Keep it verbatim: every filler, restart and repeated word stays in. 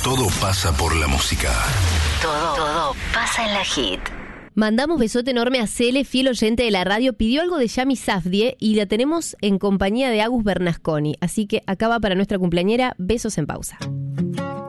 Todo pasa por la música. Todo, todo pasa en la hit. Mandamos besote enorme a Cele, fiel oyente de la radio. Pidió algo de Yami Safdie y la tenemos en compañía de Agus Bernasconi. Así que acá va para nuestra cumpleañera. Besos en pausa.